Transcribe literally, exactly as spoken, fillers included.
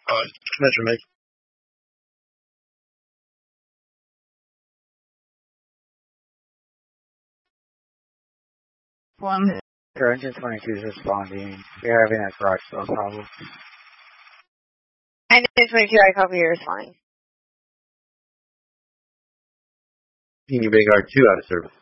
Uh, measure make. One. Engine twenty-two is responding. We're having a garage sale problem. Engine twenty-two, I copy your responding. Union Vanguard two out of service.